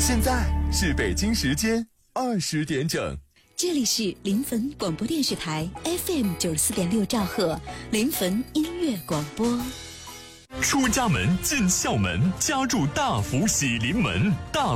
现在是北京时间20点整。 这里是临汾广播电视台 FM 94.6兆赫临汾音乐广播。 出家门进校门，家住大福喜临门，大